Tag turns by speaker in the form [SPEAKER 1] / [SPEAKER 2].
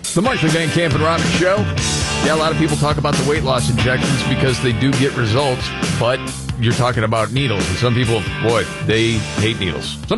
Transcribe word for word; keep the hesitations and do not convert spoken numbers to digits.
[SPEAKER 1] The Markley Van Camp and Robbins Show. Yeah, a lot of people talk about the weight loss injections because they do get results, but you're talking about needles. And some people, boy, they hate needles. Some